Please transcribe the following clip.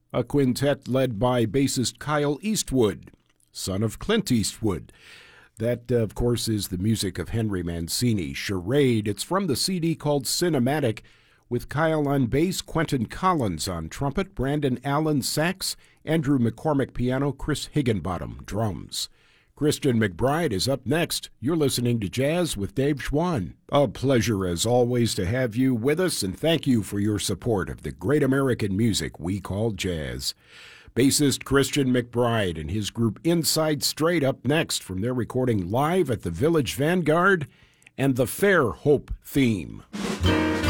a quintet led by bassist Kyle Eastwood, son of Clint Eastwood. That, of course, is the music of Henry Mancini. Charade, it's from the CD called Cinematic, with Kyle on bass, Quentin Collins on trumpet, Brandon Allen sax, Andrew McCormick piano, Chris Higginbottom drums. Christian McBride is up next. You're listening to Jazz with Dave Schwann. A pleasure, as always, to have you with us, and thank you for your support of the great American music we call jazz. Bassist Christian McBride and his group Inside Straight up next from their recording live at the Village Vanguard and the Fair Hope theme.